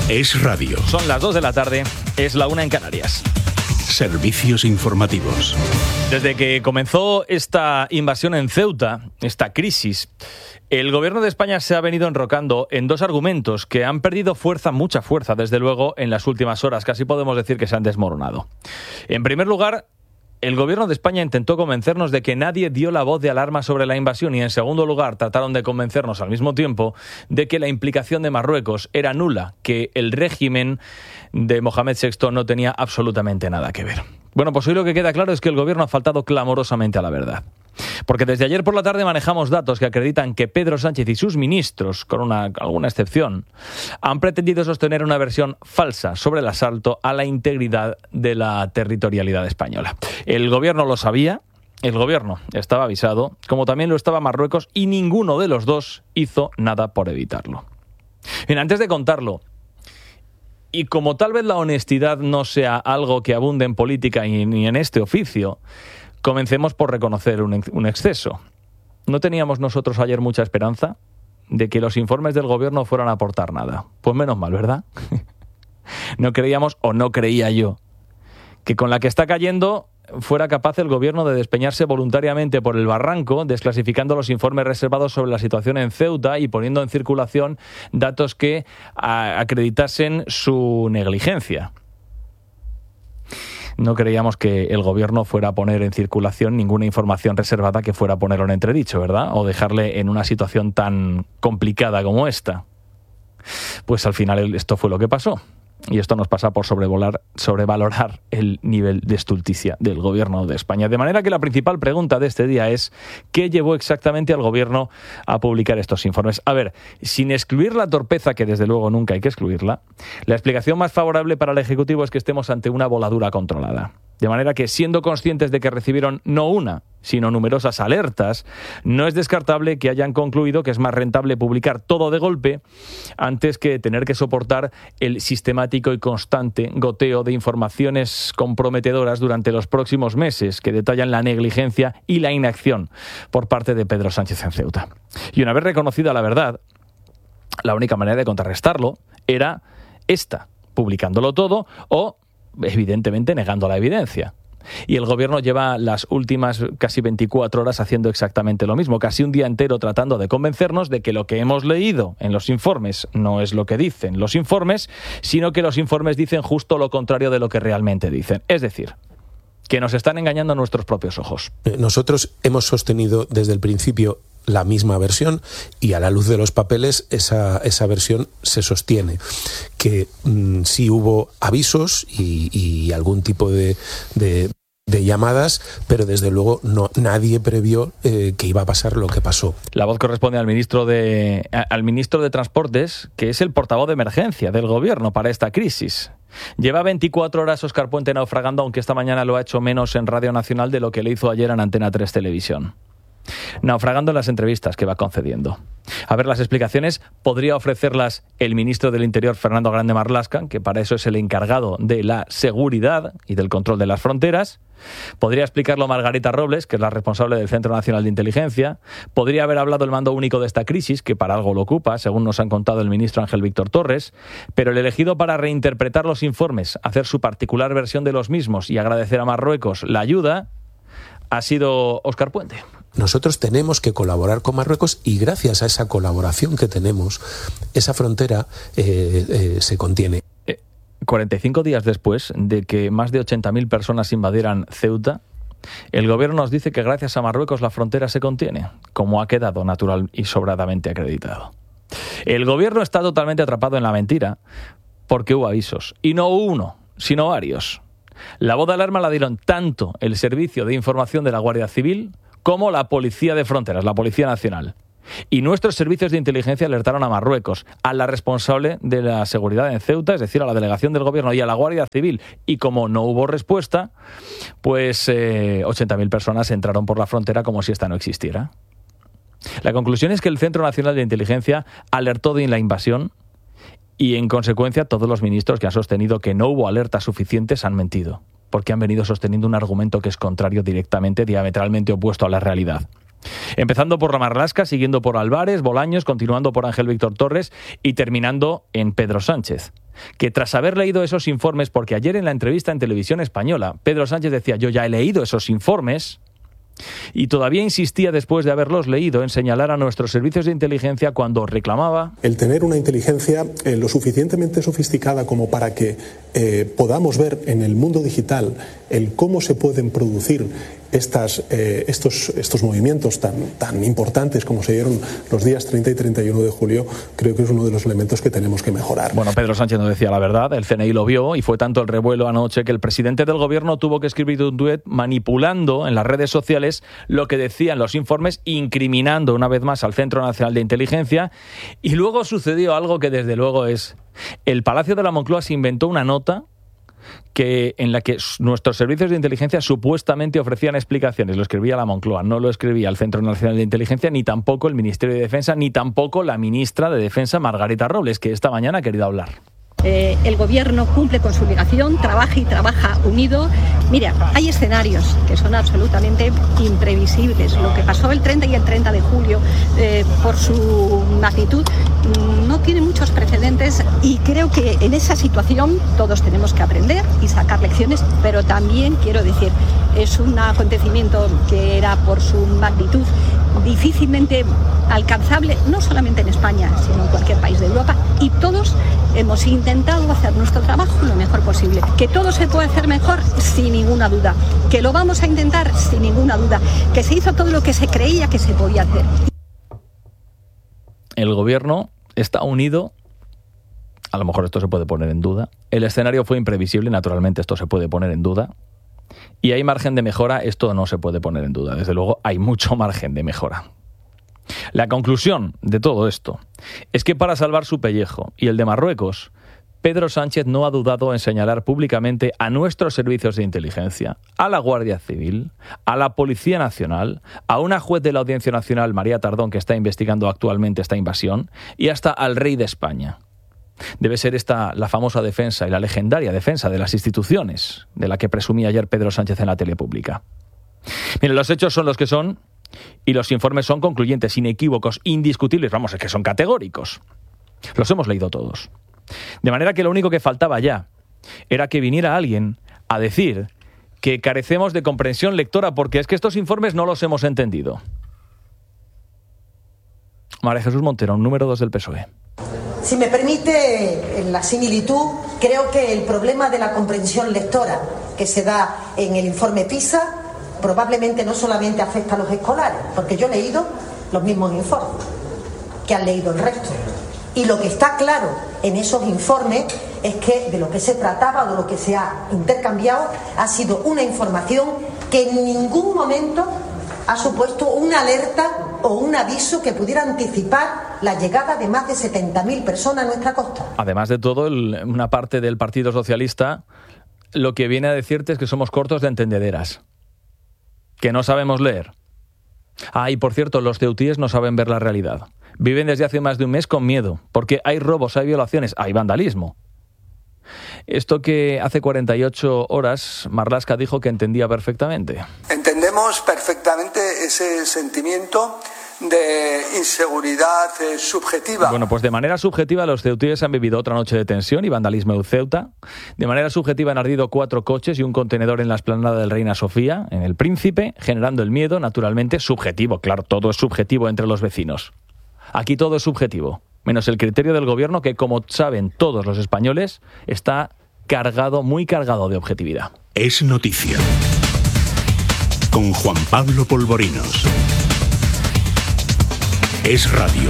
Es radio. Son las 2 de la tarde, es la 1 en Canarias. Servicios informativos. Desde que comenzó esta invasión en Ceuta, esta crisis, el gobierno de España se ha venido enrocando en dos argumentos que han perdido fuerza, mucha fuerza, desde luego, en las últimas horas. Casi podemos decir que se han desmoronado. En primer lugar, el gobierno de España intentó convencernos de que nadie dio la voz de alarma sobre la invasión y, en segundo lugar, trataron de convencernos al mismo tiempo de que la implicación de Marruecos era nula, que el régimen de Mohamed VI no tenía absolutamente nada que ver. Bueno, pues hoy lo que queda claro es que el gobierno ha faltado clamorosamente a la verdad. Porque desde ayer por la tarde manejamos datos que acreditan que Pedro Sánchez y sus ministros, con alguna excepción, han pretendido sostener una versión falsa sobre el asalto a la integridad de la territorialidad española. El gobierno lo sabía, el gobierno estaba avisado, como también lo estaba Marruecos, y ninguno de los dos hizo nada por evitarlo. Bien, antes de contarlo, y como tal vez la honestidad no sea algo que abunde en política ni en este oficio, comencemos por reconocer un exceso. ¿No teníamos nosotros ayer mucha esperanza de que los informes del gobierno fueran a aportar nada? Pues menos mal, ¿verdad? No creíamos, o no creía yo, que con la que está cayendo fuera capaz el gobierno de despeñarse voluntariamente por el barranco, desclasificando los informes reservados sobre la situación en Ceuta y poniendo en circulación datos que acreditasen su negligencia. No creíamos que el gobierno fuera a poner en circulación ninguna información reservada que fuera a ponerlo en entredicho, ¿verdad? O dejarle en una situación tan complicada como esta. Pues al final esto fue lo que pasó. Y esto nos pasa por sobrevalorar el nivel de estulticia del gobierno de España. De manera que la principal pregunta de este día es: ¿qué llevó exactamente al gobierno a publicar estos informes? A ver, sin excluir la torpeza, que desde luego nunca hay que excluirla, la explicación más favorable para el Ejecutivo es que estemos ante una voladura controlada. De manera que, siendo conscientes de que recibieron no una, sino numerosas alertas, no es descartable que hayan concluido que es más rentable publicar todo de golpe antes que tener que soportar el sistemático y constante goteo de informaciones comprometedoras durante los próximos meses que detallan la negligencia y la inacción por parte de Pedro Sánchez en Ceuta. Y una vez reconocida la verdad, la única manera de contrarrestarlo era esta: publicándolo todo o, evidentemente, negando la evidencia. Y el gobierno lleva las últimas casi 24 horas haciendo exactamente lo mismo, casi un día entero tratando de convencernos de que lo que hemos leído en los informes no es lo que dicen los informes, sino que los informes dicen justo lo contrario de lo que realmente dicen. Es decir, que nos están engañando a nuestros propios ojos. Nosotros hemos sostenido desde el principio la misma versión, y a la luz de los papeles esa versión se sostiene. Que sí hubo avisos y algún tipo de llamadas, pero desde luego nadie previó que iba a pasar lo que pasó. La voz corresponde al ministro de Transportes, que es el portavoz de emergencia del gobierno para esta crisis. Lleva 24 horas Óscar Puente naufragando, aunque esta mañana lo ha hecho menos en Radio Nacional de lo que le hizo ayer en Antena 3 Televisión. Naufragando en las entrevistas que va concediendo. A ver, las explicaciones podría ofrecerlas el ministro del Interior, Fernando Grande Marlaska, que para eso es el encargado de la seguridad y del control de las fronteras. Podría explicarlo Margarita Robles, que es la responsable del Centro Nacional de Inteligencia. Podría haber hablado el mando único de esta crisis, que para algo lo ocupa, según nos han contado el ministro Ángel Víctor Torres. Pero el elegido para reinterpretar los informes, hacer su particular versión de los mismos y agradecer a Marruecos la ayuda, ha sido Óscar Puente. Nosotros tenemos que colaborar con Marruecos, y gracias a esa colaboración que tenemos, esa frontera se contiene. 45 días después de que más de 80.000 personas invadieran Ceuta, el gobierno nos dice que gracias a Marruecos la frontera se contiene, como ha quedado natural y sobradamente acreditado. El gobierno está totalmente atrapado en la mentira porque hubo avisos, y no uno, sino varios. La voz de alarma la dieron tanto el Servicio de Información de la Guardia Civil como la Policía de Fronteras, la Policía Nacional. Y nuestros servicios de inteligencia alertaron a Marruecos, a la responsable de la seguridad en Ceuta, es decir, a la delegación del gobierno, y a la Guardia Civil. Y como no hubo respuesta, pues 80.000 personas entraron por la frontera como si esta no existiera. La conclusión es que el Centro Nacional de Inteligencia alertó de la invasión, y en consecuencia todos los ministros que han sostenido que no hubo alertas suficientes han mentido, porque han venido sosteniendo un argumento que es contrario directamente, diametralmente opuesto a la realidad. Empezando por Marlaska, siguiendo por Álvarez, Bolaños, continuando por Ángel Víctor Torres y terminando en Pedro Sánchez. que tras haber leído esos informes, porque ayer en la entrevista en Televisión Española, Pedro Sánchez decía, yo ya he leído esos informes, y todavía insistía después de haberlos leído en señalar a nuestros servicios de inteligencia cuando reclamaba el tener una inteligencia lo suficientemente sofisticada como para que podamos ver en el mundo digital el cómo se pueden producir estos movimientos tan importantes como se dieron los días 30 y 31 de julio, creo que es uno de los elementos que tenemos que mejorar. Bueno, Pedro Sánchez no decía la verdad, el CNI lo vio y fue tanto el revuelo anoche que el presidente del gobierno tuvo que escribir un tuit manipulando en las redes sociales lo que decían los informes, incriminando una vez más al Centro Nacional de Inteligencia, y luego sucedió algo que desde luego es... El Palacio de la Moncloa se inventó una nota en la que nuestros servicios de inteligencia supuestamente ofrecían explicaciones. Lo escribía la Moncloa, no lo escribía el Centro Nacional de Inteligencia, ni tampoco el Ministerio de Defensa, ni tampoco la ministra de Defensa, Margarita Robles, que esta mañana ha querido hablar. El gobierno cumple con su obligación, trabaja y trabaja unido. Mira, hay escenarios que son absolutamente imprevisibles. Lo que pasó el 30 y el 30 de julio, por su magnitud, no tiene muchos precedentes, y creo que en esa situación todos tenemos que aprender y sacar lecciones, pero también quiero decir, es un acontecimiento que era por su magnitud difícilmente alcanzable, no solamente en España, sino en cualquier país de Europa, y todos hemos intentado hacer nuestro trabajo lo mejor posible. Que todo se puede hacer mejor, sin ninguna duda. Que lo vamos a intentar, sin ninguna duda. Que se hizo todo lo que se creía que se podía hacer. El gobierno está unido. A lo mejor esto se puede poner en duda. El escenario fue imprevisible, naturalmente esto se puede poner en duda. Y hay margen de mejora, esto no se puede poner en duda. Desde luego hay mucho margen de mejora. La conclusión de todo esto es que para salvar su pellejo y el de Marruecos, Pedro Sánchez no ha dudado en señalar públicamente a nuestros servicios de inteligencia, a la Guardia Civil, a la Policía Nacional, a una juez de la Audiencia Nacional, María Tardón, que está investigando actualmente esta invasión, y hasta al rey de España. Debe ser esta la famosa defensa y la legendaria defensa de las instituciones, de la que presumía ayer Pedro Sánchez en la tele pública. Miren, los hechos son los que son y los informes son concluyentes, inequívocos, indiscutibles, vamos, es que son categóricos. Los hemos leído todos. De manera que lo único que faltaba ya era que viniera alguien a decir que carecemos de comprensión lectora porque es que estos informes no los hemos entendido. María Jesús Montero, número 2 del PSOE. Si me permite la similitud, creo que el problema de la comprensión lectora que se da en el informe PISA probablemente no solamente afecta a los escolares, porque yo he leído los mismos informes que han leído el resto. Y lo que está claro en esos informes es que de lo que se trataba o de lo que se ha intercambiado ha sido una información que en ningún momento ha supuesto una alerta o un aviso que pudiera anticipar la llegada de más de 70.000 personas a nuestra costa. Además de todo, una parte del Partido Socialista lo que viene a decirte es que somos cortos de entendederas, que no sabemos leer. Ah, y por cierto, los ceutíes no saben ver la realidad. Viven desde hace más de un mes con miedo, porque hay robos, hay violaciones, hay vandalismo. Esto que hace 48 horas Marlaska dijo que entendía perfectamente. Entendemos perfectamente ese sentimiento de inseguridad subjetiva. Bueno, pues de manera subjetiva los ceutíes han vivido otra noche de tensión y vandalismo en Ceuta. De manera subjetiva han ardido 4 coches y un contenedor en la explanada del Reina Sofía, en El Príncipe, generando el miedo, naturalmente, subjetivo. Claro, todo es subjetivo entre los vecinos. Aquí todo es subjetivo, menos el criterio del gobierno que, como saben todos los españoles, está cargado, muy cargado de objetividad. Es noticia. Con Juan Pablo Polvorinos. Es radio.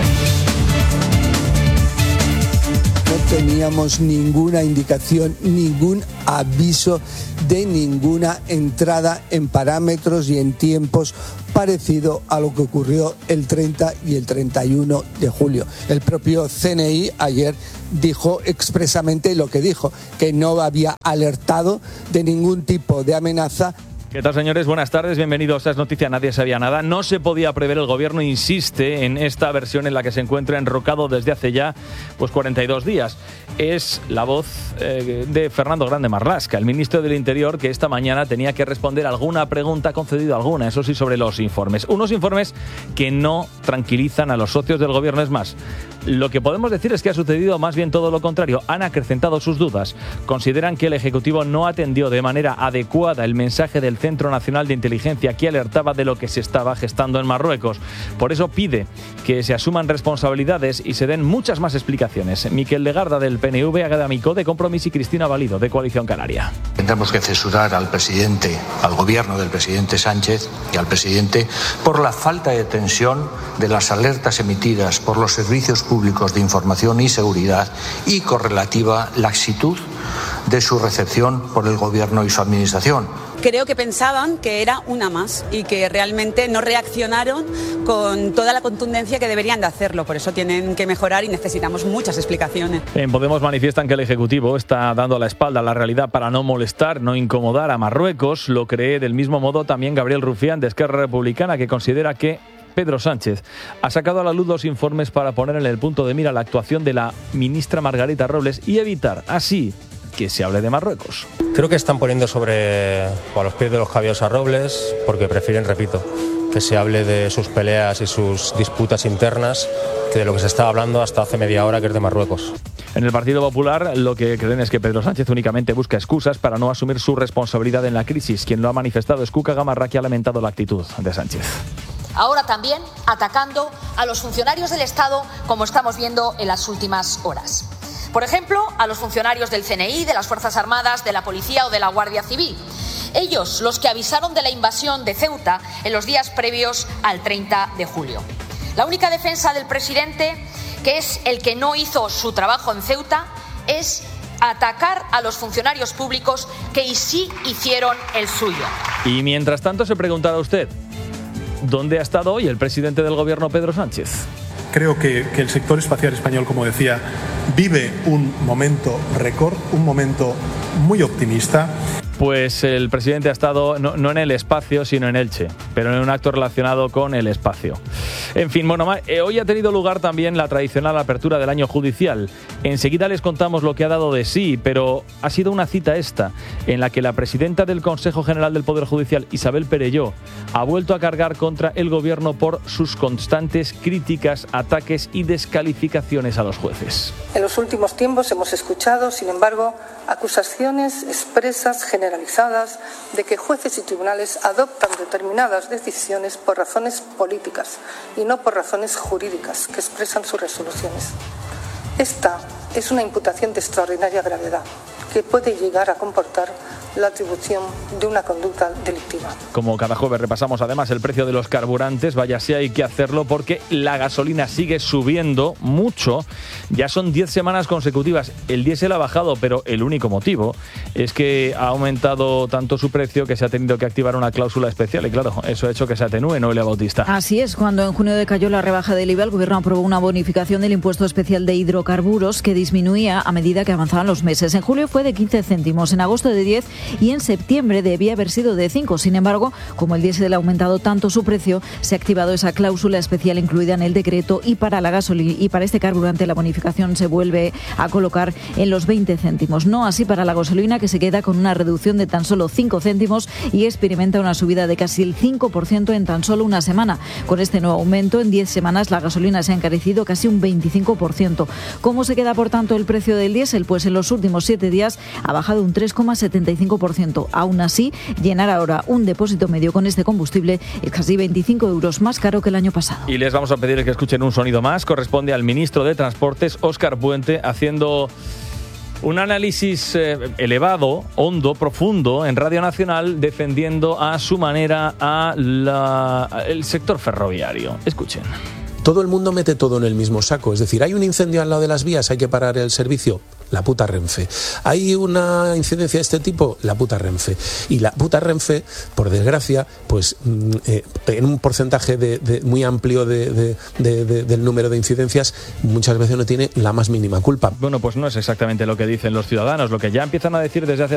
No teníamos ninguna indicación, ningún aviso de ninguna entrada en parámetros y en tiempos parecido a lo que ocurrió el 30 y el 31 de julio. El propio CNI ayer dijo expresamente lo que dijo, que no había alertado de ningún tipo de amenaza. ¿Qué tal, señores? Buenas tardes, bienvenidos a Es Noticia, nadie sabía nada. No se podía prever, el gobierno insiste en esta versión en la que se encuentra enrocado desde hace ya 42 días. Es la voz de Fernando Grande Marlaska, el ministro del Interior, que esta mañana tenía que responder alguna pregunta, concedido alguna, eso sí, sobre los informes. Unos informes que no tranquilizan a los socios del gobierno, es más, Lo que podemos decir es que ha sucedido más bien todo lo contrario. Han acrecentado sus dudas. Consideran que el Ejecutivo no atendió de manera adecuada el mensaje del Centro Nacional de Inteligencia que alertaba de lo que se estaba gestando en Marruecos. Por eso pide que se asuman responsabilidades y se den muchas más explicaciones. Miquel Legarda del PNV, Agada de Compromís y Cristina Valido de Coalición Canaria. Tendremos que censurar al presidente, al gobierno del presidente Sánchez y al presidente por la falta de atención de las alertas emitidas por los servicios públicos de información y seguridad y correlativa laxitud de su recepción por el gobierno y su administración. Creo que pensaban que era una más y que realmente no reaccionaron con toda la contundencia que deberían de hacerlo. Por eso tienen que mejorar y necesitamos muchas explicaciones. En Podemos manifiestan que el Ejecutivo está dando la espalda a la realidad para no molestar, no incomodar a Marruecos. Lo cree del mismo modo también Gabriel Rufián de Esquerra Republicana, que considera que Pedro Sánchez ha sacado a la luz los informes para poner en el punto de mira la actuación de la ministra Margarita Robles y evitar así que se hable de Marruecos. Creo que están poniendo a los pies de los caballos a Robles porque prefieren, repito, que se hable de sus peleas y sus disputas internas que de lo que se estaba hablando hasta hace media hora, que es de Marruecos. En el Partido Popular lo que creen es que Pedro Sánchez únicamente busca excusas para no asumir su responsabilidad en la crisis. Quien lo ha manifestado es Cuca Gamarra, que ha lamentado la actitud de Sánchez. Ahora también atacando a los funcionarios del Estado, como estamos viendo en las últimas horas. Por ejemplo, a los funcionarios del CNI, de las Fuerzas Armadas, de la Policía o de la Guardia Civil. Ellos, los que avisaron de la invasión de Ceuta en los días previos al 30 de julio. La única defensa del presidente, que es el que no hizo su trabajo en Ceuta, es atacar a los funcionarios públicos que sí hicieron el suyo. Y mientras tanto se preguntará usted, ¿dónde ha estado hoy el presidente del gobierno, Pedro Sánchez? Creo que el sector espacial español, como decía, vive un momento récord, un momento muy optimista. Pues el presidente ha estado no en el espacio, sino en Elche, pero en un acto relacionado con el espacio. En fin, bueno, hoy ha tenido lugar también la tradicional apertura del año judicial. Enseguida les contamos lo que ha dado de sí, pero ha sido una cita esta, en la que la presidenta del Consejo General del Poder Judicial, Isabel Perelló, ha vuelto a cargar contra el gobierno por sus constantes críticas, ataques y descalificaciones a los jueces. En los últimos tiempos hemos escuchado, sin embargo, acusaciones expresas generalizadas de que jueces y tribunales adoptan determinadas decisiones por razones políticas y no por razones jurídicas que expresan sus resoluciones. Esta es una imputación de extraordinaria gravedad que puede llegar a comportar la atribución de una conducta delictiva. Como cada jueves repasamos además el precio de los carburantes, vaya si hay que hacerlo porque la gasolina sigue subiendo mucho. Ya son 10 semanas consecutivas. El diésel ha bajado, pero el único motivo es que ha aumentado tanto su precio que se ha tenido que activar una cláusula especial y claro, eso ha hecho que se atenúe, Noelia Bautista. Así es, cuando en junio decayó la rebaja del IVA, el gobierno aprobó una bonificación del impuesto especial de hidrocarburos que disminuía a medida que avanzaban los meses. En julio fue de 15 céntimos, en agosto de 10 y en septiembre debía haber sido de 5. Sin embargo, como el diésel ha aumentado tanto su precio, se ha activado esa cláusula especial incluida en el decreto y para la gasolina y para este carburante la bonificación se vuelve a colocar en los 20 céntimos. No así para la gasolina, que se queda con una reducción de tan solo 5 céntimos y experimenta una subida de casi el 5% en tan solo una semana. Con este nuevo aumento, en 10 semanas la gasolina se ha encarecido casi un 25%. ¿Cómo se queda, por tanto, el precio del diésel? Pues en los últimos 7 días ha bajado un 3,75%. Aún así, llenar ahora un depósito medio con este combustible es casi 25 euros más caro que el año pasado. Y les vamos a pedir que escuchen un sonido más. Corresponde al ministro de Transportes, Óscar Puente, haciendo un análisis elevado, hondo, profundo en Radio Nacional, defendiendo a su manera el sector ferroviario. Escuchen. Todo el mundo mete todo en el mismo saco. Es decir, hay un incendio al lado de las vías, hay que parar el servicio. La puta Renfe. ¿Hay una incidencia de este tipo? La puta Renfe. Y la puta Renfe, por desgracia, pues en un porcentaje muy amplio del número de incidencias, muchas veces no tiene la más mínima culpa. Bueno, pues no es exactamente lo que dicen los ciudadanos. Lo que ya empiezan a decir desde hace